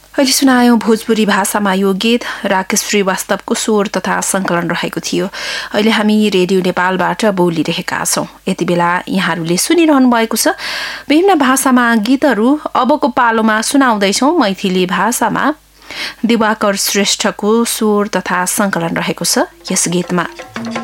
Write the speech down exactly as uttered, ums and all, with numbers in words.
अहिले सुनायौं भोजपुरी भाषामा यो गीत राकेश श्रीवास्तवको स्वर तथा संकलन रहेको थियो। अहिले हामी रेडियो नेपालबाट बोलिरहेका छौं। यति बेला यहाँहरूले सुनिरहनु भएको छ विभिन्न भाषामा गीतहरू। अबको पालोमा सुनाउँदैछौं मैथिली भाषामा दिवाकर श्रेष्ठको स्वर तथा संकलन रहेको छ यस गीतमा।